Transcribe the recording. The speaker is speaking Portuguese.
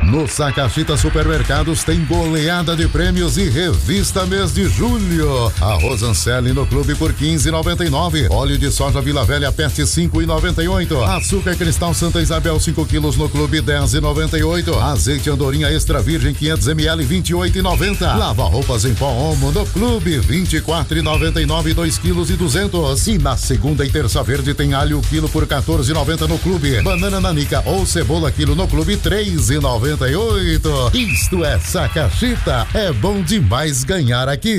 No Sacachita Supermercados tem goleada de prêmios e revista mês de julho. Arroz Anselli no Clube por R$15,99. Óleo de soja Vila Velha Pet R$5,98. Açúcar Cristal Santa Isabel 5 quilos no Clube R$10,98. Azeite Andorinha Extra Virgem 500 ml R$28,90. Lava roupas em pó Omo no Clube R$24,99 2 quilos e 200. E na segunda e terça verde tem alho quilo por R$14,90 no Clube. Banana nanica ou cebola quilo no Clube R$3,98. Isto é Sacachita, é bom demais ganhar aqui.